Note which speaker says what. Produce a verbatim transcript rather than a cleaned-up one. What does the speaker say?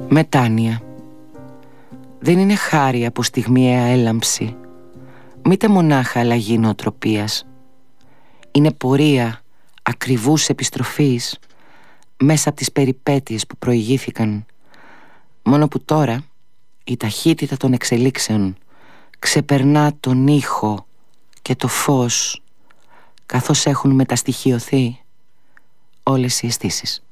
Speaker 1: Μετάνοια. Δεν είναι χάρη από στιγμιαία έλαμψη, μήτε μονάχα αλλαγή νοοτροπίας. Είναι πορεία ακριβούς επιστροφής μέσα από τις περιπέτειες που προηγήθηκαν, μόνο που τώρα η ταχύτητα των εξελίξεων ξεπερνά τον ήχο και το φως, καθώς έχουν μεταστοιχειωθεί όλες οι αισθήσεις.